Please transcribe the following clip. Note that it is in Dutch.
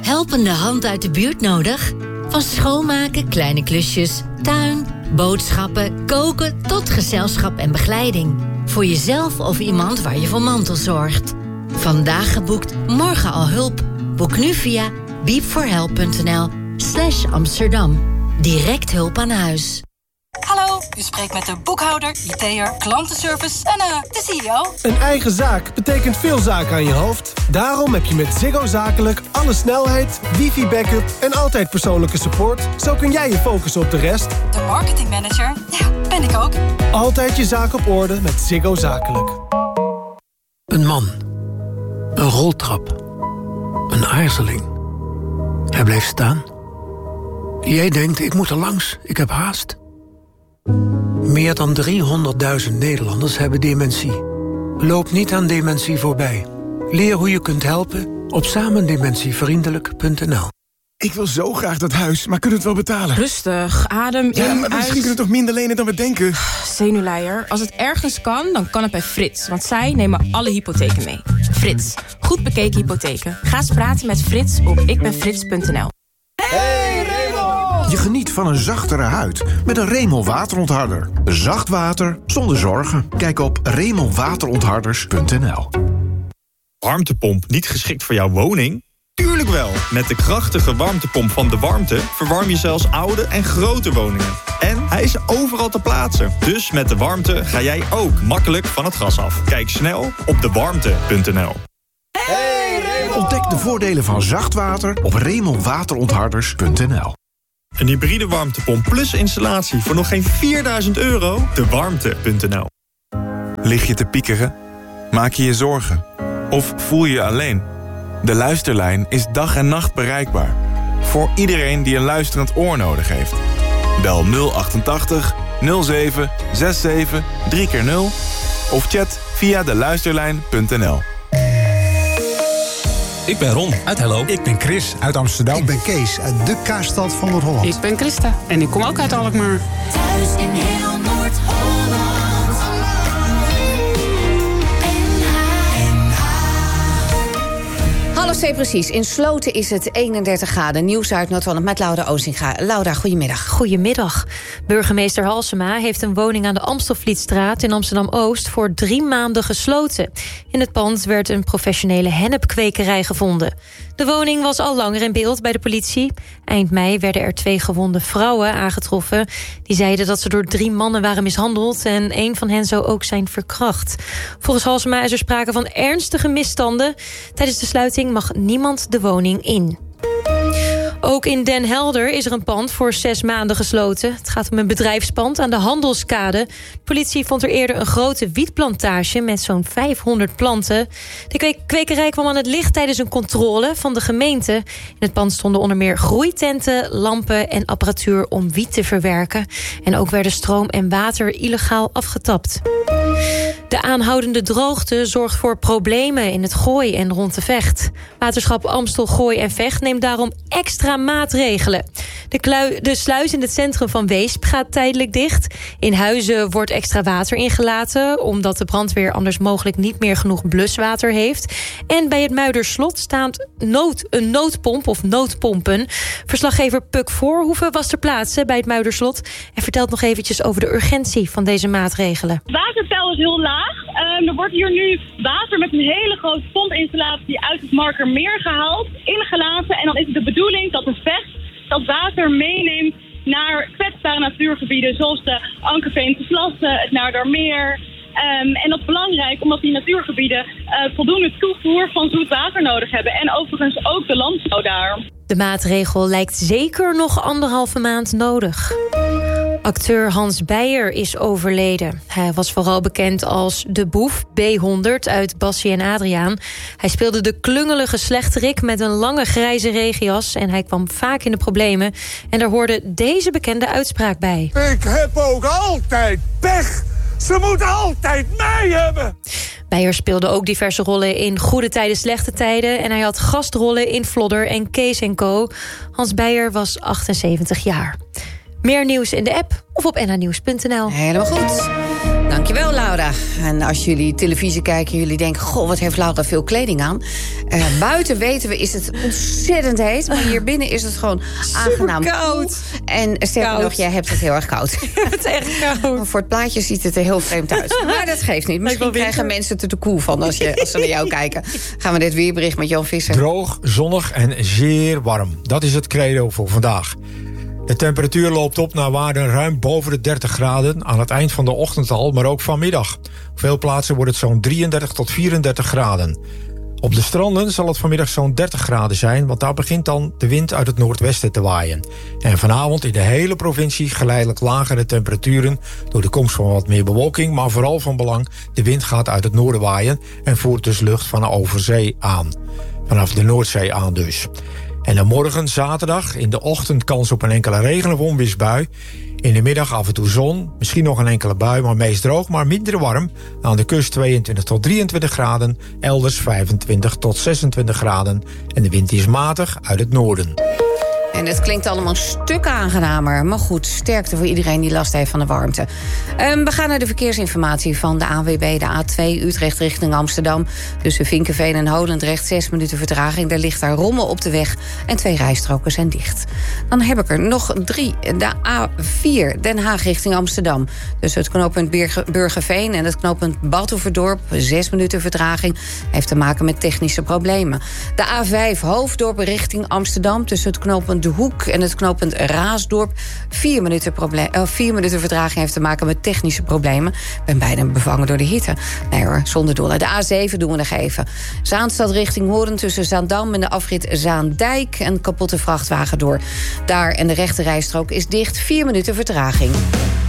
helpende hand uit de buurt nodig? Van schoonmaken, kleine klusjes, tuin, boodschappen, koken tot gezelschap en begeleiding. Voor jezelf of iemand waar je voor mantelzorgt. Vandaag geboekt, morgen al hulp. Boek nu via beepforhelp.nl/Amsterdam. Direct hulp aan huis. Hallo, u spreekt met de boekhouder, IT'er, klantenservice en de CEO. Een eigen zaak betekent veel zaken aan je hoofd. Daarom heb je met Ziggo Zakelijk alle snelheid, wifi-backup en altijd persoonlijke support. Zo kun jij je focussen op de rest. De marketingmanager, ja, ben ik ook. Altijd je zaak op orde met Ziggo Zakelijk. Een man. Een roltrap. Een aarzeling. Hij bleef staan. Jij denkt, ik moet er langs, ik heb haast. Meer dan 300.000 Nederlanders hebben dementie. Loop niet aan dementie voorbij. Leer hoe je kunt helpen op samendementievriendelijk.nl. Ik wil zo graag dat huis, maar kunnen we het wel betalen? Rustig, adem in, maar misschien kunnen we toch minder lenen dan we denken? Zenuwleier, als het ergens kan, dan kan het bij Frits. Want zij nemen alle hypotheken mee. Frits, goed bekeken hypotheken. Ga eens praten met Frits op ikbenfrits.nl. Hey Raymond! Je geniet van een zachtere huid met een Raymond waterontharder. Zacht water zonder zorgen. Kijk op RaymondWaterontharders.nl. Warmtepomp niet geschikt voor jouw woning? Tuurlijk wel! Met de krachtige warmtepomp van De Warmte verwarm je zelfs oude en grote woningen. En hij is overal te plaatsen. Dus met De Warmte ga jij ook makkelijk van het gas af. Kijk snel op dewarmte.nl. Hey Raymond! Ontdek de voordelen van zacht water op RaymondWaterontharders.nl. Een hybride warmtepomp plus installatie voor nog geen €4.000? Dewarmte.nl. Lig je te piekeren? Maak je je zorgen? Of voel je je alleen? De Luisterlijn is dag en nacht bereikbaar. Voor iedereen die een luisterend oor nodig heeft. Bel 088 07 67 3x0 of chat via deluisterlijn.nl. Ik ben Ron uit Hello. Ik ben Chris uit Amsterdam. Ik ben Kees uit de Kaarstad van Noord-Holland. Ik ben Christa en ik kom ook uit Alkmaar. Thuis in heel Noord-Holland. Half 2 precies. In Sloten is het 31 graden. Nieuws uit Noord-Holland met Laura Ozinga. Laura, goedemiddag. Goedemiddag. Burgemeester Halsema heeft een woning aan de Amstelvlietstraat in Amsterdam-Oost voor 3 maanden gesloten. In het pand werd een professionele hennepkwekerij gevonden. De woning was al langer in beeld bij de politie. Eind mei werden er 2 gewonde vrouwen aangetroffen. Die zeiden dat ze door 3 mannen waren mishandeld en 1 van hen zou ook zijn verkracht. Volgens Halsema is er sprake van ernstige misstanden. Tijdens de sluiting mag niemand de woning in. Ook in Den Helder is er een pand voor 6 maanden gesloten. Het gaat om een bedrijfspand aan de Handelskade. De politie vond er eerder een grote wietplantage met zo'n 500 planten. De kwekerij kwam aan het licht tijdens een controle van de gemeente. In het pand stonden onder meer groeitenten, lampen en apparatuur om wiet te verwerken. En ook werden stroom en water illegaal afgetapt. De aanhoudende droogte zorgt voor problemen in het Gooi en rond de Vecht. Waterschap Amstel, Gooi en Vecht neemt daarom extra maatregelen. De sluis in het centrum van Weesp gaat tijdelijk dicht. In Huizen wordt extra water ingelaten, omdat de brandweer anders mogelijk niet meer genoeg bluswater heeft. En bij het Muiderslot staat een noodpomp of noodpompen. Verslaggever Puk Voorhoeven was ter plaatse bij het Muiderslot en vertelt nog eventjes over de urgentie van deze maatregelen. Het waterpeil is heel laag. Er wordt hier nu water met een hele grote pompinstallatie uit het Markermeer gehaald, ingelaten. En dan is het de bedoeling dat de Vecht dat water meeneemt naar kwetsbare natuurgebieden, zoals de Ankerveense Plassen, het Naardermeer. En dat is belangrijk omdat die natuurgebieden voldoende toevoer van zoet water nodig hebben. En overigens ook de landbouw daar. De maatregel lijkt zeker nog 1,5 maand nodig. Acteur Hans Beyer is overleden. Hij was vooral bekend als de boef B100 uit Bassie en Adriaan. Hij speelde de klungelige slechterik met een lange grijze regenjas en hij kwam vaak in de problemen. En daar hoorde deze bekende uitspraak bij. Ik heb ook altijd pech. Ze moeten altijd mij hebben. Beyer speelde ook diverse rollen in Goede Tijden, Slechte Tijden en hij had gastrollen in Flodder en Kees & Co. Hans Beyer was 78 jaar. Meer nieuws in de app of op nhnieuws.nl. Helemaal goed. Dank je. Dankjewel, Laura. En als jullie televisie kijken en jullie denken... goh, wat heeft Laura veel kleding aan. Buiten weten we is het ontzettend heet. Maar hier binnen is het gewoon aangenaam koud. En sterker nog, jij hebt het heel erg koud. Het is echt koud. Voor het plaatje ziet het er heel vreemd uit. Maar dat geeft niet. Misschien krijgen mensen het er te koel van als ze naar jou kijken. Gaan we dit weerbericht met Jan Visser. Droog, zonnig en zeer warm. Dat is het credo voor vandaag. De temperatuur loopt op naar waarden ruim boven de 30 graden... aan het eind van de ochtend al, maar ook vanmiddag. Op veel plaatsen wordt het zo'n 33 tot 34 graden. Op de stranden zal het vanmiddag zo'n 30 graden zijn... want daar begint dan de wind uit het noordwesten te waaien. En vanavond in de hele provincie geleidelijk lagere temperaturen... door de komst van wat meer bewolking, maar vooral van belang... de wind gaat uit het noorden waaien en voert dus lucht van de overzee aan. Vanaf de Noordzee aan dus. En dan morgen, zaterdag, in de ochtend kans op een enkele regen- of onweersbui. In de middag af en toe zon, misschien nog een enkele bui, maar meest droog, maar minder warm. Aan de kust 22 tot 23 graden, elders 25 tot 26 graden. En de wind is matig uit het noorden. En het klinkt allemaal een stuk aangenamer. Maar goed, sterkte voor iedereen die last heeft van de warmte. We gaan naar de verkeersinformatie van de ANWB. De A2 Utrecht richting Amsterdam. Tussen Vinkenveen en Holendrecht 6 minuten vertraging. Er ligt daar rommel op de weg en 2 rijstroken zijn dicht. Dan heb ik er nog 3. De A4 Den Haag richting Amsterdam. Tussen het knooppunt Burgerveen en het knooppunt Batuverdorp 6 minuten vertraging. Heeft te maken met technische problemen. De A5 Hoofddorp richting Amsterdam. Tussen het knooppunt De Hoek en het knooppunt Raasdorp. 4 minuten vertraging heeft te maken met technische problemen. Ik ben bijna bevangen door de hitte. Nee hoor, zonder dolle. De A7 doen we nog even. Zaanstad richting Hoorn tussen Zaandam en de afrit Zaandijk. Een kapotte vrachtwagen door. Daar en de rechte rijstrook is dicht. 4 minuten vertraging.